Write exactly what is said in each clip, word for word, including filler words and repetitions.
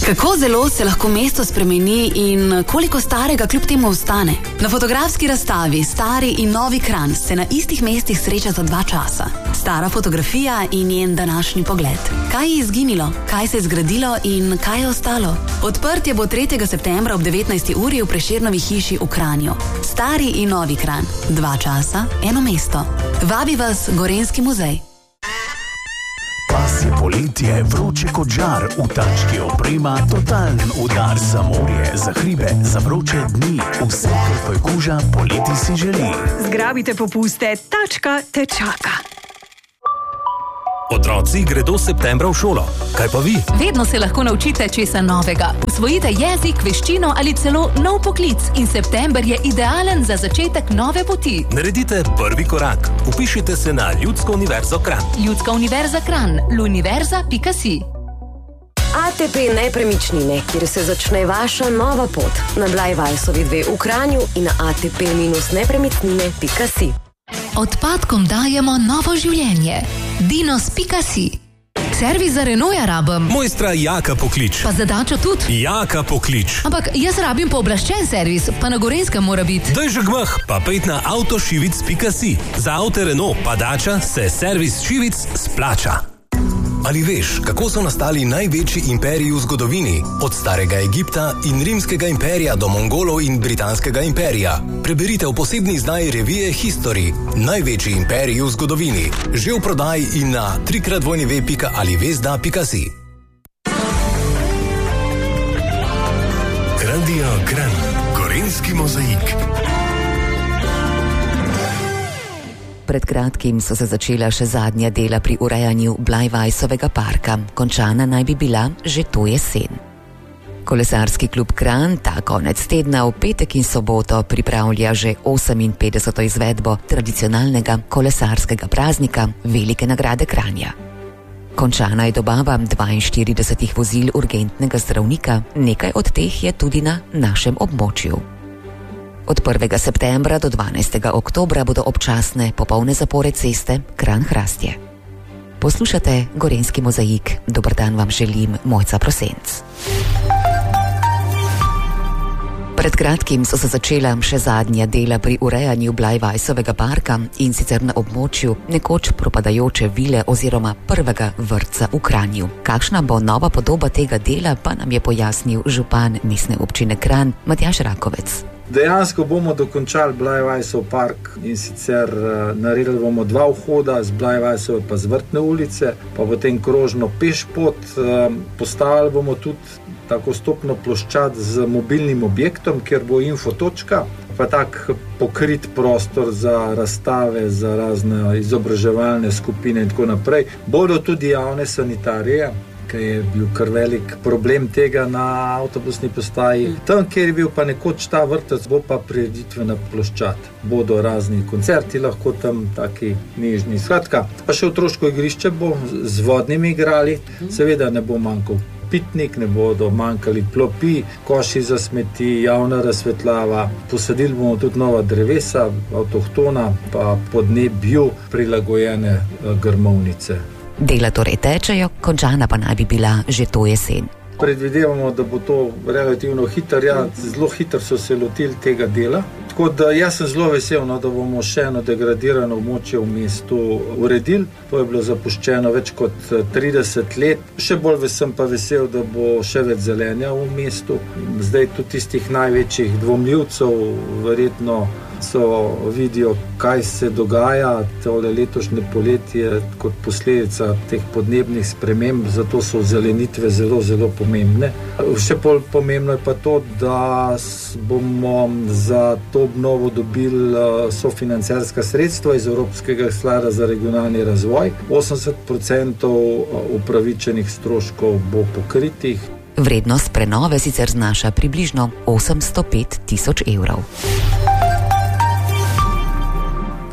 Kako zelo se lahko mesto spremeni in koliko starega kljub temu ostane? Na fotografski razstavi Stari in Novi Kranj se na istih mestih srečata dva časa. Stara fotografija in njen današnji pogled. Kaj je izginilo, kaj se je zgradilo in kaj je ostalo? Odprtje bo tretjega septembra ob devetnajsti uri v Prešernovi hiši v Kranju. Stari in Novi Kranj. Dva časa, eno mesto. Vabi vas Gorenjski muzej. Pas je poletje, vroče kot žar, v tački oprema, totalen udar za morje, za hribe, za vroče dni, vse, kar pojkuža, poleti si želi. Zgrabite popuste, tačka te čaka. Otroci gredo septembra v šolo. Kaj pa vi? Vedno se lahko naučite česa novega. Usvojite jezik, veščino ali celo nov poklic in september je idealen za začetek nove poti. Naredite prvi korak. Upišite se na Ljudsko univerzo Kranj. Ljudska univerza Kranj. luniverza pika si. A T P nepremičnine, kjer se začne vaša nova pot. Na Blajvajsovi dve v Kranju in na a t p nepremičnine pika si. Odpadkom dajemo novo življenje. dinos pika si. Servis za Renaulta rabim. Mojstra Jaka poklič. Pa za Dačo tudi. Jaka poklič. Ampak jaz rabim pooblaščen servis, pa na Gorenjskem mora biti. Daj že gmah, pa pejt na avtošivic pika si. Za avte Renault pa Dača se servis šivic splača. Ali veš, kako so nastali največji imperiji v zgodovini? Od starega Egipta in rimskega imperija do Mongolov in britanskega imperija. Preberite v posebni izdaji revije History. Največji imperiji v zgodovini. Že v prodaji in na trikrat dvojni ve pika ali vezda pika si. Radio Kranj. Gorenjski mozaik. Pred kratkim so se začela še zadnja dela pri urejanju Blajvajsovega parka. Končana naj bi bila že to jesen. Kolesarski klub Kranj ta konec tedna v petek in soboto pripravlja že oseminpetdeseto izvedbo tradicionalnega kolesarskega praznika Velike nagrade Kranja. Končana je dobava dvainštiridesetih vozil urgentnega zdravnika, nekaj od teh je tudi na našem območju. Od prvega septembra do dvanajstega oktobra bodo občasne popolne zapore ceste Kranj-Hrastje. Poslušate Gorenjski mozaik. Dober dan vam želim, Mojca Prosenc. Pred kratkim so se začela še zadnja dela pri urejanju Blajvajsovega parka in sicer na območju nekoč propadajoče vile oziroma prvega vrtca v Kranju. Kakšna bo nova podoba tega dela, pa nam je pojasnil župan mestne občine Kranj, Matjaž Rakovec. Dejansko bomo dokončali Blajvajsov park in sicer uh, naredili bomo dva vhoda z Blajvajsove pa z Vrtne ulice, pa potem krožno pešpot. Uh, postavili bomo tudi tako stopno ploščad z mobilnim objektom, kjer bo infotočka, pa tak pokrit prostor za razstave, za razne izobraževalne skupine in tako naprej. Bodo tudi javne sanitarije, ki je bil kar velik problem tega na avtobusni postaji. Tam, kjer je bil pa nekoč ta vrtec, bo pa prireditvena ploščad. Bodo razni koncerti lahko tam, taki nežni. Skratka, pa še otroško igrišče bo z vodnimi igrali, seveda ne bo manjkal pitnik, ne bodo manjkali klopi, koši za smeti, javna razsvetljava. Posadili bomo tudi nova drevesa, avtohtona, pa podnebju prilagojene grmovnice. Dela torej tečejo, končana pa naj bi bila že to jesen. Predvidevamo, da bo to relativno hitro, ja, zelo hitro so se lotili tega dela. Tako da jaz sem zelo vesel, no, da bomo še eno degradirano območje v mestu uredili. To je bilo zapuščeno več kot trideset let. Še bolj sem pa vesel, da bo še več zelenja v mestu. Zdaj tudi tistih največjih dvomljivcev verjetno so vidijo, kaj se dogaja tole letošnje poletje kot posledica teh podnebnih sprememb, zato so zelenitve zelo, zelo pomembne. Še bolj pomembno je pa to, da bomo za to obnovo dobili sofinancerska sredstva iz Evropskega sklada za regionalni razvoj. osemdeset procentov upravičenih stroškov bo pokritih. Vrednost prenove sicer znaša približno osemsto pet tisoč evrov.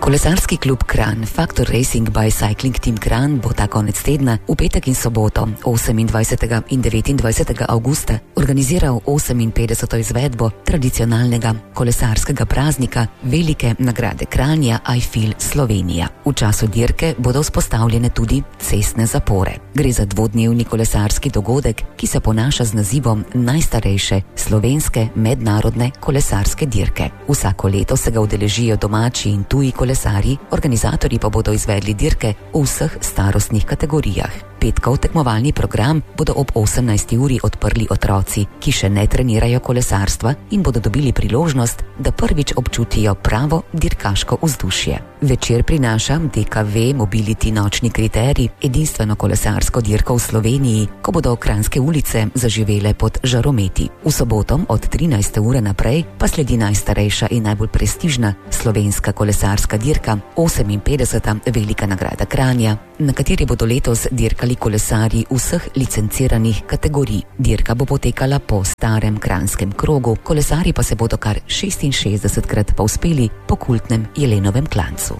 Kolesarski klub Kranj Factor Racing Bicycling Team Kranj bo ta konec tedna v petek in soboto osemindvajsetega in devetindvajsetega avgusta organiziral oseminpetdeseto izvedbo tradicionalnega kolesarskega praznika Velike nagrade Kranja I Feel Slovenija. V času dirke bodo vzpostavljene tudi cestne zapore. Gre za dvodnevni kolesarski dogodek, ki se ponaša z nazivom najstarejše slovenske mednarodne kolesarske dirke. Vsako leto se ga udeležijo domači in tuji kolesarji, organizatorji pa bodo izvedli dirke v vseh starostnih kategorijah. Petkov tekmovalni program bodo ob osemnajsti uri odprli otroci, ki še ne trenirajo kolesarstva in bodo dobili priložnost, da prvič občutijo pravo dirkaško vzdušje. Večer prinaša D K V Mobility nočni kriterij, edinstveno kolesarsko dirko v Sloveniji, ko bodo Kranjske ulice zaživele pod žarometi. V soboto od trinajste ure naprej pa sledi najstarejša in najbolj prestižna slovenska kolesarska dirka, oseminpetdeseta Velika nagrada Kranja, na kateri bodo letos dirkali kolesarji vseh licenciranih kategorij. Dirka bo potekala po starem kranjskem krogu, kolesarji pa se bodo kar šestinšestdesetkrat povzpeli po kultnem Jelenovem klancu.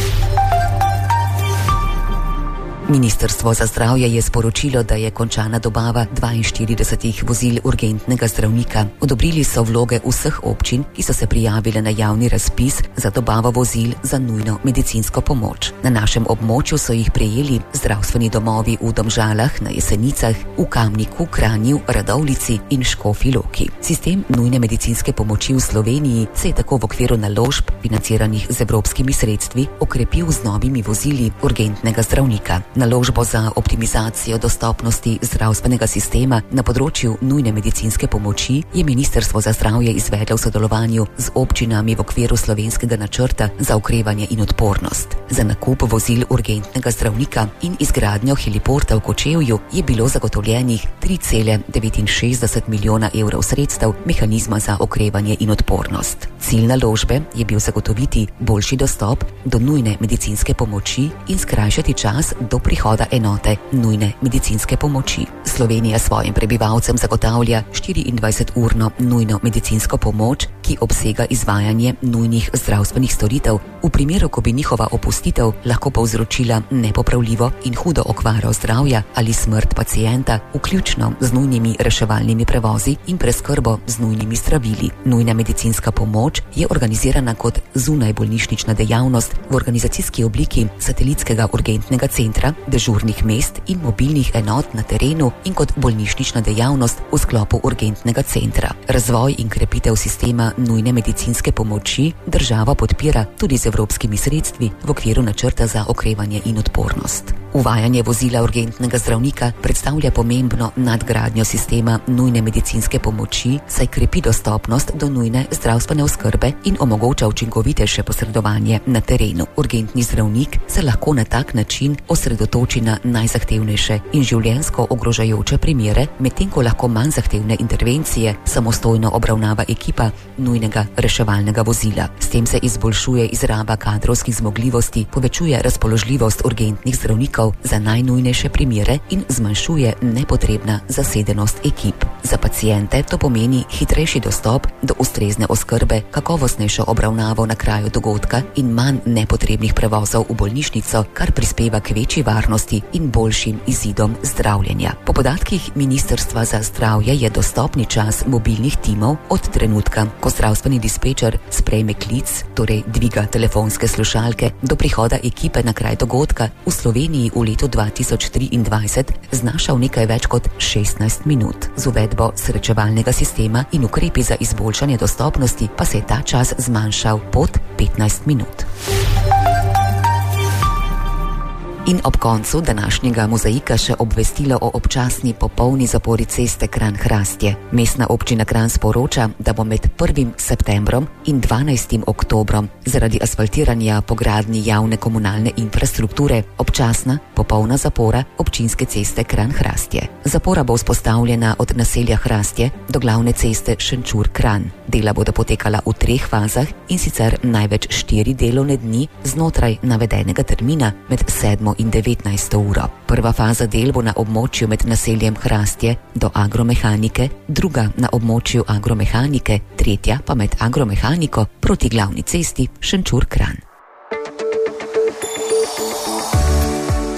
Ministrstvo za zdravje je sporočilo, da je končana dobava dvainštiridesetih vozil urgentnega zdravnika. Odobrili so vloge vseh občin, ki so se prijavile na javni razpis za dobavo vozil za nujno medicinsko pomoč. Na našem območju so jih prejeli zdravstveni domovi v Domžalah, na Jesenicah, v Kamniku, Kranju, Radovljici in Škofji Loki. Sistem nujne medicinske pomoči v Sloveniji se je tako v okviru naložb, financiranih z evropskimi sredstvi, okrepil z novimi vozili urgentnega zdravnika. Naložbo za optimizacijo dostopnosti zdravstvenega sistema na področju nujne medicinske pomoči je Ministrstvo za zdravje izvedlo v sodelovanju z občinami v okviru slovenskega načrta za okrevanje in odpornost. Za nakup vozil urgentnega zdravnika in izgradnjo heliporta v Kočevju je bilo zagotovljenih tri cele devetinšestdeset milijona evrov sredstev mehanizma za okrevanje in odpornost. Cilj naložbe je bil zagotoviti boljši dostop do nujne medicinske pomoči in skrajšati čas do prihoda enote nujne medicinske pomoči. Slovenija svojim prebivalcem zagotavlja štiriindvajseturno nujno medicinsko pomoč, ki obsega izvajanje nujnih zdravstvenih storitev v primeru, ko bi njihova opustitev lahko povzročila nepopravljivo in hudo okvaro zdravja ali smrt pacienta, vključno z nujnimi reševalnimi prevozi in preskrbo z nujnimi zdravili. Nujna medicinska pomoč je organizirana kot zunajbolnišnična dejavnost v organizacijski obliki satelitskega urgentnega centra, dežurnih mest in mobilnih enot na terenu in kot bolnišnična dejavnost v sklopu urgentnega centra. Razvoj in krepitev sistema nujne medicinske pomoči država podpira tudi z evropskimi sredstvi v okviru načrta za okrevanje in odpornost. Uvajanje vozila urgentnega zdravnika predstavlja pomembno nadgradnjo sistema nujne medicinske pomoči, saj krepi dostopnost do nujne zdravstvene oskrbe in omogoča učinkovitejše posredovanje na terenu. Urgentni zdravnik se lahko na tak način osredotoči na najzahtevnejše in življenjsko ogrožajoče primere, medtem ko lahko manj zahtevne intervencije samostojno obravnava ekipa nujnega reševalnega vozila. S tem se izboljšuje izraba kadrovskih zmogljivosti, povečuje razpoložljivost urgentnih zdravnikov za najnujnejše primere in zmanjšuje nepotrebna zasedenost ekip. Za paciente to pomeni hitrejši dostop do ustrezne oskrbe, kakovostnejšo obravnavo na kraju dogodka in manj nepotrebnih prevozov v bolnišnico, kar prispeva k večji varnosti in boljšim izidom zdravljenja. Po podatkih Ministrstva za zdravje je dostopni čas mobilnih timov od trenutka, ko zdravstveni dispečer sprejme klic, torej dviga telefonske slušalke, do prihoda ekipe na kraj dogodka v Sloveniji v letu dva tisoč triindvajset znašal nekaj več kot šestnajst minut. Z uvedbo srečevalnega sistema in ukrepi za izboljšanje dostopnosti pa se je ta čas zmanjšal pod petnajst minut. In ob koncu današnjega mozaika še obvestilo o občasni popolni zapori ceste Kranj-Hrastje. Mestna občina Kranj sporoča, da bo med prvim septembrom in dvanajstim oktobrom zaradi asfaltiranja po gradnji javne komunalne infrastrukture občasna popolna zapora občinske ceste Kranj-Hrastje. Zapora bo vzpostavljena od naselja Hrastje do glavne ceste Šenčur-Kranj. Dela bodo potekala v treh fazah in sicer največ štiri delovne dni znotraj navedenega termina med sedmo in devetnajsto uro. Prva faza del bo na območju med naseljem Hrastje do agromehanike, druga na območju agromehanike, tretja pa med agromehaniko proti glavni cesti Šenčur-Kranj.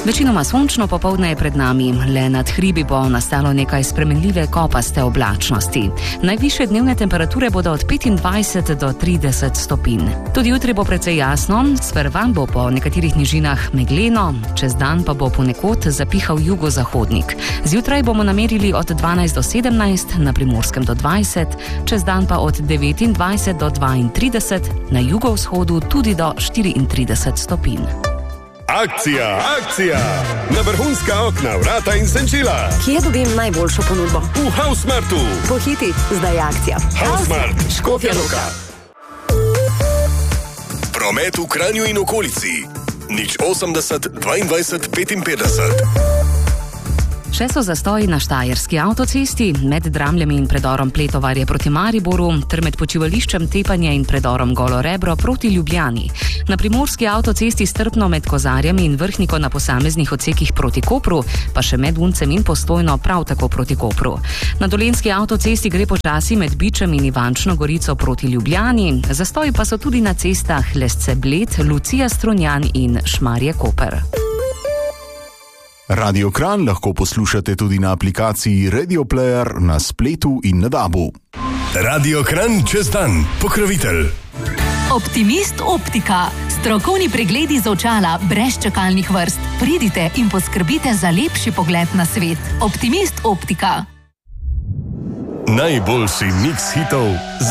Večinoma sončno, popoldne je pred nami, le nad hribi bo nastalo nekaj spremenljive kopaste oblačnosti. Najvišje dnevne temperature bodo od petindvajset do trideset stopinj. Tudi jutri bo precej jasno, sprva bo po nekaterih nižinah megleno, čez dan pa bo ponekod zapihal jugozahodnik. Zjutraj bomo namerili od dvanajst do sedemnajst, na Primorskem do dvajset, čez dan pa od devetindvajset do dvaintrideset, na jugovzhodu tudi do štiriintrideset stopinj. Akcija, akcija! Na vrhunska okna, vrata in senčila. Kje dobim najboljšo ponudbo? V Hausmartu. Pohiti, zdaj je akcija. Hausmart, Škofja Loka. Promet v Kranju in okolici. nič osemdeset dvaindvajset petinpetdeset. Še so zastoji na Štajerski avtocesti, med Dramljami in predorom Pletovarje proti Mariboru, ter med počivališčem Tepanje in predorom Golo Rebro proti Ljubljani. Na Primorski avtocesti strpno med Kozarjami in Vrhniko na posameznih odsekih proti Kopru, pa še med Uncem in Postojno prav tako proti Kopru. Na Dolenjski avtocesti gre počasi med Bičem in Ivančno Gorico proti Ljubljani, zastoji pa so tudi na cestah Lesce Bled, Lucija Strunjan in Šmarje Koper. Radio Kranj lahko poslušate tudi na aplikaciji Radio Player na spletu in na dabu. Radio Kranj čez dan, pokrovitelj. Optimist Optika. Strokovni pregledi z očala brez čakalnih vrst. Pridite in poskrbite za lepši pogled na svet. Optimist Optika. Najboljši miks hitov